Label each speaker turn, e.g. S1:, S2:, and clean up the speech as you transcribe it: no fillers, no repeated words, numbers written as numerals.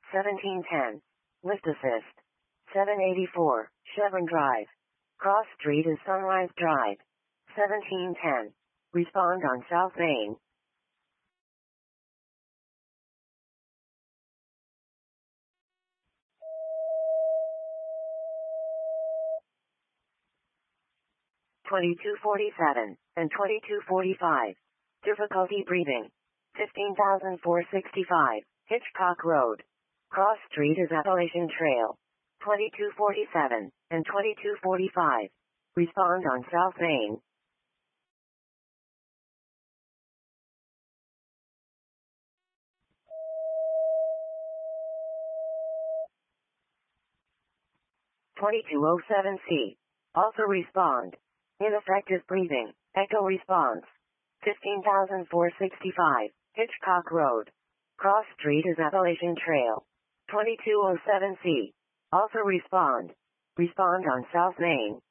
S1: 1710. Lift assist. 784. Chevron Drive. Cross Street is Sunrise Drive. 1710. Respond on South Main. 2247 and 2245. Difficulty breathing. 15,465. Hitchcock Road. Cross Street is Appalachian Trail. 2247 and 2245. Respond on South Main. 2207C. Also respond. Ineffective breathing. Echo response. 15,465. Hitchcock Road. Cross Street is Appalachian Trail. 2207C. Also respond. Respond on South Main.